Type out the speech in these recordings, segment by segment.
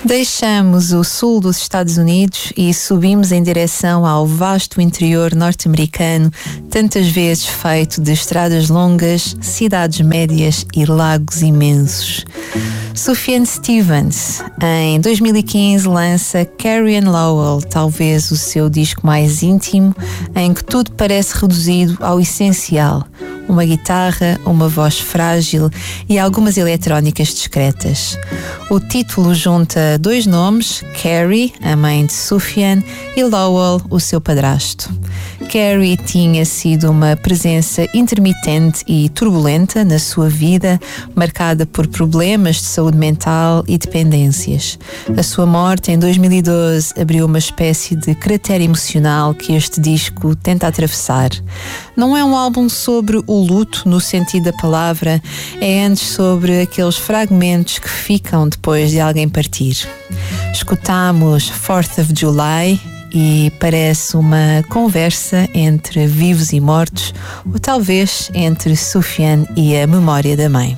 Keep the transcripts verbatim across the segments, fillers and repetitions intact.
Deixamos o sul dos Estados Unidos e subimos em direção ao vasto interior norte-americano, tantas vezes feito de estradas longas, cidades médias e lagos imensos. Sufjan Stevens, em dois mil e quinze, lança Carrie and Lowell, talvez o seu disco mais íntimo, em que tudo parece reduzido ao essencial: uma guitarra, uma voz frágil e algumas eletrónicas discretas. O título junta dois nomes, Carrie, a mãe de Sufjan, e Lowell, o seu padrasto. Carrie tinha sido uma presença intermitente e turbulenta na sua vida, marcada por problemas de saúde mental e dependências. A sua morte, em dois mil e doze, abriu uma espécie de cratera emocional que este disco tenta atravessar. Não é um álbum sobre o luto no sentido da palavra, é antes sobre aqueles fragmentos que ficam depois de alguém partir. Escutamos fourth of July e parece uma conversa entre vivos e mortos, ou talvez entre Sufjan e a memória da mãe.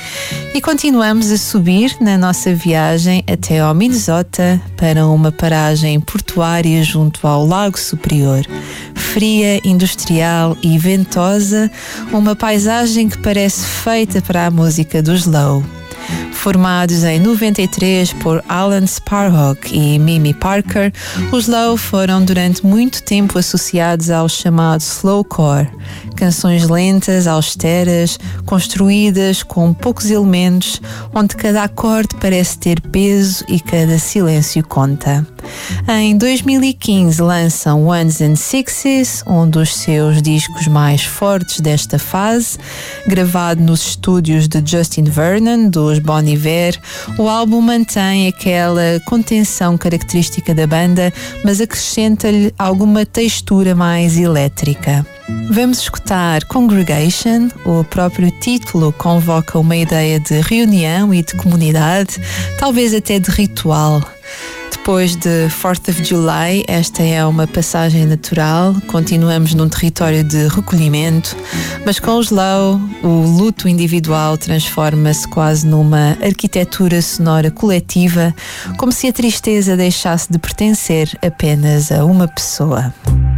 E continuamos a subir na nossa viagem até ao Minnesota para uma paragem portuária junto ao Lago Superior. Fria, industrial e ventosa, uma paisagem que parece feita para a música do slow. Formados em noventa e três por Alan Sparhawk e Mimi Parker, os Slow foram durante muito tempo associados ao chamado slowcore, canções lentas, austeras, construídas com poucos elementos, onde cada acorde parece ter peso e cada silêncio conta. Em dois mil e quinze lançam Ones and Sixes, um dos seus discos mais fortes desta fase. Gravado nos estúdios de Justin Vernon, dos Bon Iver, o álbum mantém aquela contenção característica da banda, mas acrescenta-lhe alguma textura mais elétrica. Vamos escutar Congregation. O próprio título convoca uma ideia de reunião e de comunidade, talvez até de ritual. Depois de fourth of July, esta é uma passagem natural. Continuamos num território de recolhimento, mas com o slow, o luto individual transforma-se quase numa arquitetura sonora coletiva, como se a tristeza deixasse de pertencer apenas a uma pessoa.